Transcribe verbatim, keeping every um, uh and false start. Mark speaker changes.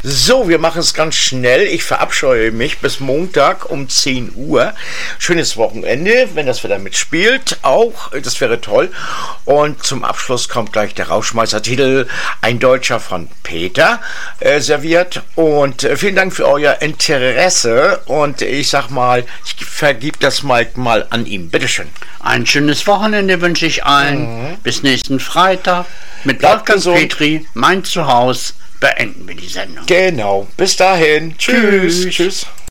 Speaker 1: So, wir machen es ganz schnell. Ich verabscheue mich bis Montag um zehn Uhr. Schönes Wochenende, wenn das Wetter mitspielt. Auch, das wäre toll. Und zum Abschluss kommt gleich der Rauschmeißer-Titel Ein Deutscher von Peter äh, serviert. Und äh, vielen Dank für euer Interesse. Und ich sag mal, ich vergib das mal, mal an ihm. Bitteschön.
Speaker 2: Ein schönes Wochenende wünsche ich allen. Mhm. Bis nächsten Freitag. Mit Wolfgang Petri, mein Zuhause, beenden wir die Sendung.
Speaker 1: Genau. Bis dahin. Tschüss.
Speaker 2: Tschüss.
Speaker 1: Tschüss.